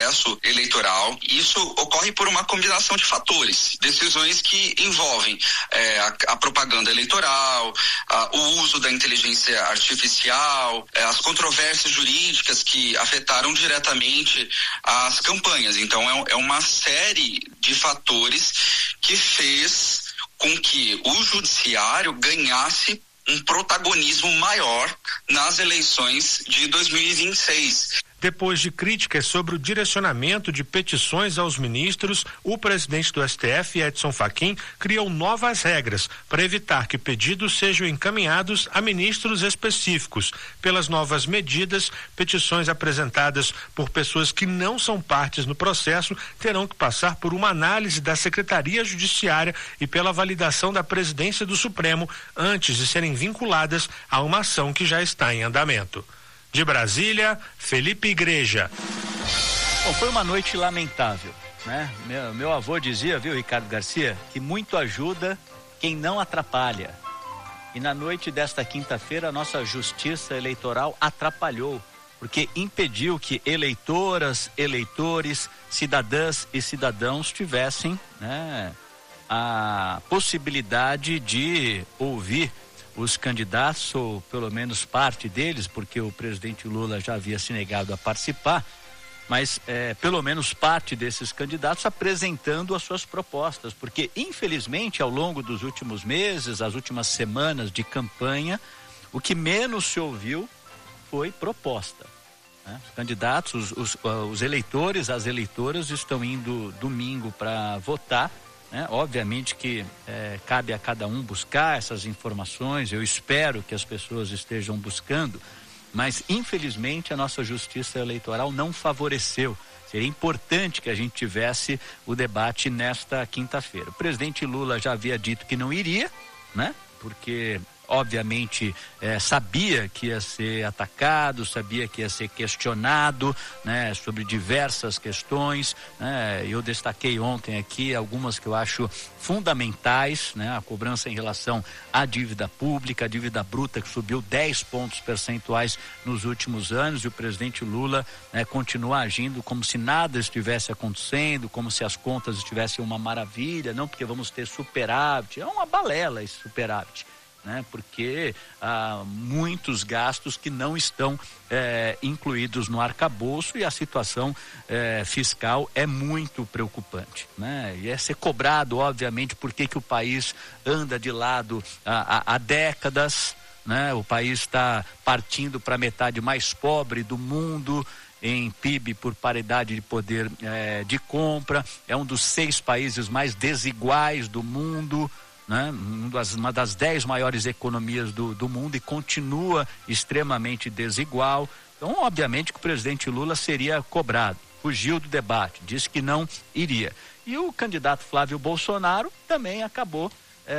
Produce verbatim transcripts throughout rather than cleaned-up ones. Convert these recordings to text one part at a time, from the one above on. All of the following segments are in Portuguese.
processo eleitoral. Isso ocorre por uma combinação de fatores, decisões que envolvem é, a, a propaganda eleitoral, a, o uso da inteligência artificial, é, as controvérsias jurídicas que afetaram diretamente as campanhas. Então é, é uma série de fatores que fez com que o judiciário ganhasse um protagonismo maior nas eleições de dois mil e vinte e seis. Depois de críticas sobre o direcionamento de petições aos ministros, o presidente do S T F, Edson Fachin, criou novas regras para evitar que pedidos sejam encaminhados a ministros específicos. Pelas novas medidas, petições apresentadas por pessoas que não são partes no processo terão que passar por uma análise da Secretaria Judiciária e pela validação da Presidência do Supremo antes de serem vinculadas a uma ação que já está em andamento. De Brasília, Felipe Igreja. Bom, foi uma noite lamentável, né? Meu, meu avô dizia, viu, Ricardo Garcia, que muito ajuda quem não atrapalha. E na noite desta quinta-feira, a nossa justiça eleitoral atrapalhou, porque impediu que eleitoras, eleitores, cidadãs e cidadãos tivessem, né, a possibilidade de ouvir os candidatos, ou pelo menos parte deles, porque o presidente Lula já havia se negado a participar, mas é, pelo menos parte desses candidatos apresentando as suas propostas, porque infelizmente ao longo dos últimos meses, as últimas semanas de campanha, o que menos se ouviu foi proposta, né? Os candidatos, os, os, os eleitores, as eleitoras estão indo domingo para votar, né? Obviamente que é, cabe a cada um buscar essas informações, eu espero que as pessoas estejam buscando, mas infelizmente a nossa justiça eleitoral não favoreceu. Seria importante que a gente tivesse o debate nesta quinta-feira. O presidente Lula já havia dito que não iria, né? Porque obviamente é, sabia que ia ser atacado, sabia que ia ser questionado, né, sobre diversas questões, né? Eu destaquei ontem aqui algumas que eu acho fundamentais, né? A cobrança em relação à dívida pública, a dívida bruta que subiu dez pontos percentuais nos últimos anos, e o presidente Lula, né, continua agindo como se nada estivesse acontecendo, como se as contas estivessem uma maravilha, não porque vamos ter superávit, é uma balela esse superávit, né? Porque há muitos gastos que não estão é, incluídos no arcabouço, e a situação é, fiscal é muito preocupante, né? E é ser cobrado, obviamente, por que que o país anda de lado há, há, há décadas, né? O país está partindo para a metade mais pobre do mundo em P I B por paridade de poder é, de compra, é um dos seis países mais desiguais do mundo, né? Uma das, uma das dez maiores economias do, do mundo, e continua extremamente desigual. Então, obviamente que o presidente Lula seria cobrado, fugiu do debate, disse que não iria. E o candidato Flávio Bolsonaro também acabou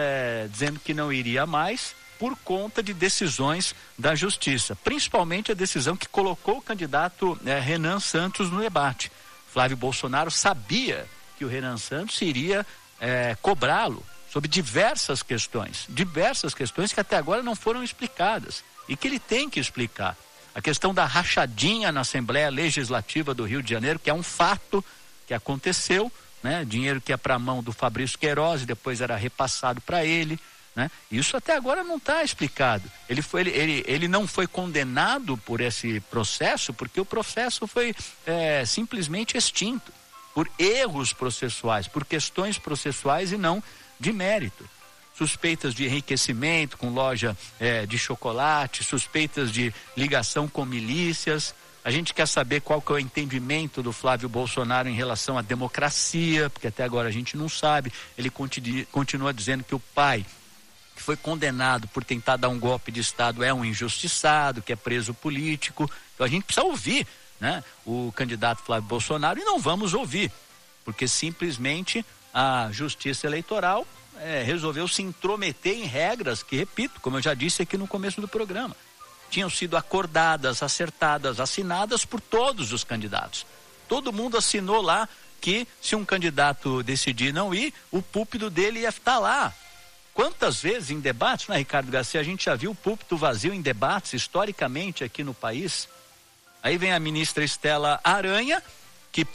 é, dizendo que não iria mais por conta de decisões da justiça, principalmente a decisão que colocou o candidato é, Renan Santos no debate. Flávio Bolsonaro sabia que o Renan Santos iria é, cobrá-lo sobre diversas questões, diversas questões que até agora não foram explicadas e que ele tem que explicar. A questão da rachadinha na Assembleia Legislativa do Rio de Janeiro, que é um fato que aconteceu, né? Dinheiro que é para a mão do Fabrício Queiroz e depois era repassado para ele, né? Isso até agora não está explicado. Ele, foi, ele, ele, ele não foi condenado por esse processo, porque o processo foi é, simplesmente extinto por erros processuais, por questões processuais e não de mérito. Suspeitas de enriquecimento com loja é, de chocolate, suspeitas de ligação com milícias. A gente quer saber qual que é o entendimento do Flávio Bolsonaro em relação à democracia, porque até agora a gente não sabe. Ele continua, continua dizendo que o pai, que foi condenado por tentar dar um golpe de Estado, é um injustiçado, que é preso político. Então a gente precisa ouvir, né, o candidato Flávio Bolsonaro, e não vamos ouvir, porque simplesmente a Justiça Eleitoral é, resolveu se intrometer em regras que, repito, como eu já disse aqui no começo do programa, tinham sido acordadas, acertadas, assinadas por todos os candidatos. Todo mundo assinou lá que se um candidato decidir não ir, o púlpito dele ia estar lá. Quantas vezes em debates, né, Ricardo Garcia, a gente já viu o púlpito vazio em debates historicamente aqui no país? Aí vem a ministra Estela Aranha